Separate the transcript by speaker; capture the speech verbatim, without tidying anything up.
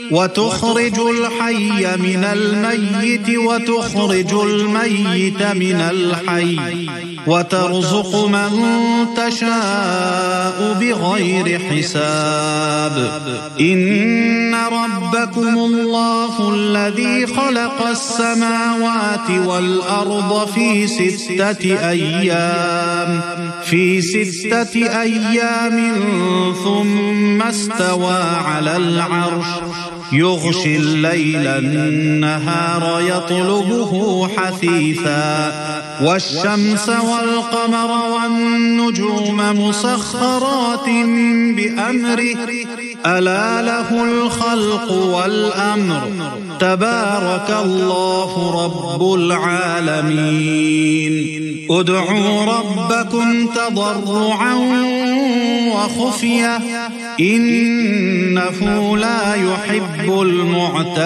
Speaker 1: وتخرج الحي من الميت وتخرج الميت من الحي وترزق من تشاء بغير حساب إن ربكم الله الذي خلق السماوات والأرض في ستة أيام في ستة أيام ثم استوى على العرش يغشي الليل النهار يطلبه حثيثا والشمس والقمر والنجوم مسخرات بأمره ألا له الخلق والأمر تبارك الله رب العالمين ادعوا ربكم تضرعا وخفية إنه لا يحب المعتدين